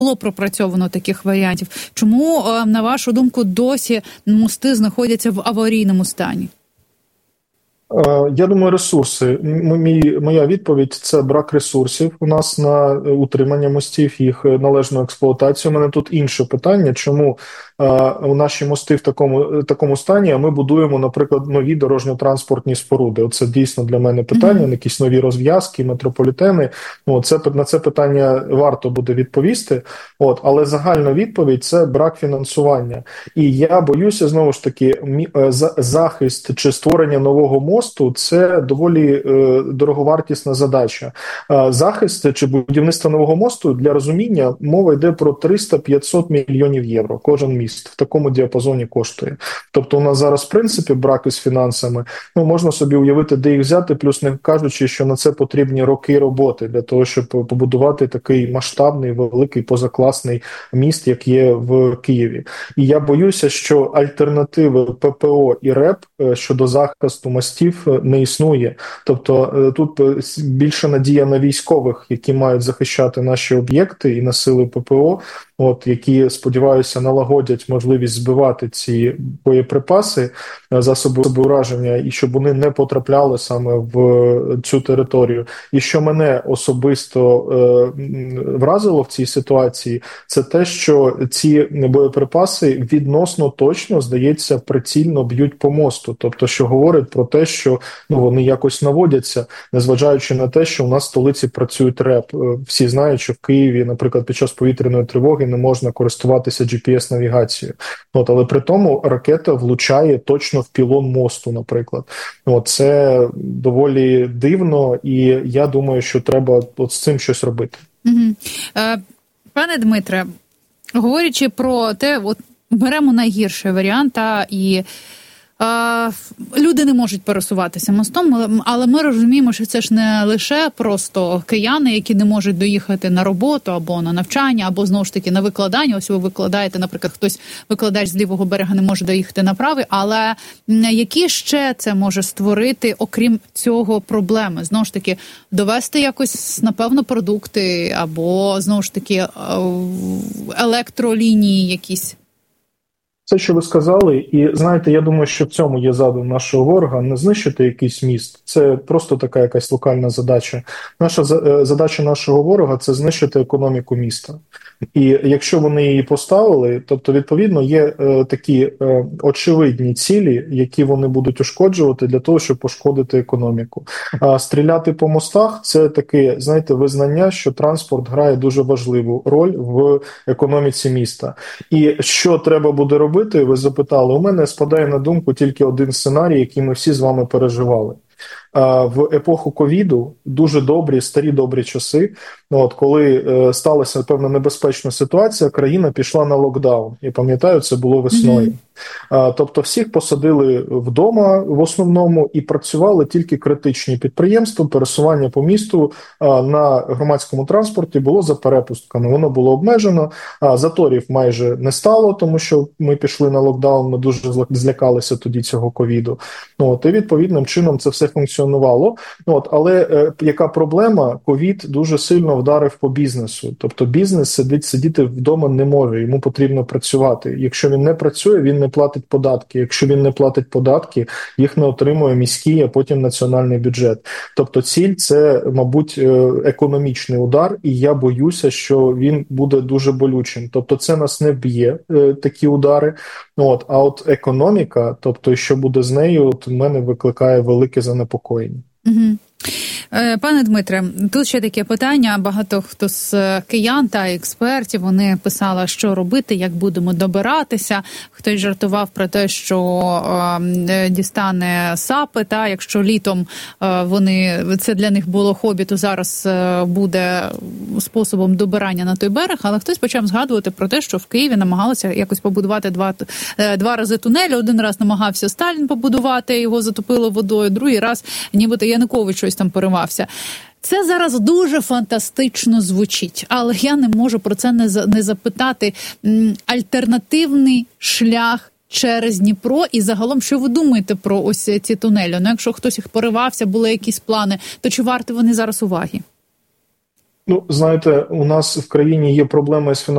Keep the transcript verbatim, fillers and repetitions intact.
було пропрацьовано таких варіантів. Чому, на вашу думку, досі мости знаходяться в аварійному стані? Я думаю, ресурси. Мій, моя відповідь – це брак ресурсів у нас на утримання мостів, їх належну експлуатацію. У мене тут інше питання, чому у наші мости в такому, такому стані, а ми будуємо, наприклад, нові дорожньо-транспортні споруди. Оце дійсно для мене питання, mm-hmm. якісь нові розв'язки, метрополітени. От, це, на це питання варто буде відповісти. От, але загальна відповідь – це брак фінансування. І я боюся, знову ж таки, захист чи створення нового мосту – це доволі е, дороговартісна задача. Е, захист чи будівництво нового мосту, для розуміння, мова йде про триста-п'ятсот мільйонів євро. Кожен міст в такому діапазоні коштує. Тобто у нас зараз, в принципі, брак із фінансами. Ну, можна собі уявити, де їх взяти, плюс не кажучи, що на це потрібні роки роботи для того, щоб побудувати такий масштабний, великий, позакласний міст, як є в Києві. І я боюся, що альтернативи ППО і РЕП щодо захисту мостів не існує. Тобто тут більше надія на військових, які мають захищати наші об'єкти, і на сили ППО, от, які, сподіваюся, налагодять можливість збивати ці боєприпаси, засоби ураження, і щоб вони не потрапляли саме в цю територію. І що мене особисто е, вразило в цій ситуації, це те, що ці боєприпаси відносно точно, здається, прицільно б'ють по мосту. Тобто, що говорить про те, що ну, вони якось наводяться, незважаючи на те, що у нас в столиці працюють РЕП. Всі знають, що в Києві, наприклад, під час повітряної тривоги не можна користуватися джі пі ес-навігацією. От, але при тому ракета влучає точно в пілон мосту, наприклад. От, це доволі дивно, і я думаю, що треба от з цим щось робити. Угу. Е, пане Дмитре, говорячи про те, от беремо найгірший варіант, а, і люди не можуть пересуватися мостом, але ми розуміємо, що це ж не лише просто кияни, які не можуть доїхати на роботу або на навчання, або, знову ж таки, на викладання. Ось ви викладаєте, наприклад, хтось викладач з лівого берега не може доїхати на правий, але які ще це може створити, окрім цього, проблеми? Знову ж таки, довести якось, напевно, продукти або, знову ж таки, електролінії якісь? Це, що ви сказали, і знаєте, я думаю, що в цьому є задум нашого ворога, не знищити якийсь міст. Це просто така якась локальна задача. Наша задача нашого ворога – це знищити економіку міста. І якщо вони її поставили, тобто, відповідно, є е, такі е, очевидні цілі, які вони будуть ушкоджувати для того, щоб пошкодити економіку. А стріляти по мостах – це таке, знаєте, визнання, що транспорт грає дуже важливу роль в економіці міста. І що треба буде робити, ви запитали, у мене спадає на думку тільки один сценарій, який ми всі з вами переживали. В епоху ковіду, дуже добрі, старі добрі часи, от, коли е, сталася певна небезпечна ситуація, країна пішла на локдаун. Я пам'ятаю, це було весною. Mm-hmm. А, тобто всіх посадили вдома в основному і працювали тільки критичні підприємства, пересування по місту а, на громадському транспорті було за перепустками. Воно було обмежено, а заторів майже не стало, тому що ми пішли на локдаун, ми дуже злякалися тоді цього ковіду. От, і відповідним чином це все функціонувало. От, але е, яка проблема? Ковід дуже сильно вдарив по бізнесу. Тобто бізнес сидить, сидіти вдома не може, йому потрібно працювати. Якщо він не працює, він не платить податки. Якщо він не платить податки, їх не отримує міський, а потім національний бюджет. Тобто ціль – це, мабуть, економічний удар, і я боюся, що він буде дуже болючим. Тобто це нас не б'є, такі удари. От, а от економіка, тобто що буде з нею, от в мене викликає велике занепокоєння. Угу. Пане Дмитре, тут ще таке питання. Багато хто з киян та експертів, вони писали, що робити, як будемо добиратися. Хтось жартував про те, що е, дістане САПи, та якщо літом е, вони, це для них було хобі, то зараз е, буде способом добирання на той берег. Але хтось почав згадувати про те, що в Києві намагалися якось побудувати два, е, два рази тунелі. Один раз намагався Сталін побудувати, його затопило водою, другий раз нібито Янукович щось там перемагав. Це зараз дуже фантастично звучить, але я не можу про це не, за, не запитати. Альтернативний шлях через Дніпро і загалом, що ви думаєте про ось ці тунелі? Ну, якщо хтось їх поривався, були якісь плани, то чи варті вони зараз уваги? Ну, знаєте, у нас в країні є проблеми з фінансуванням.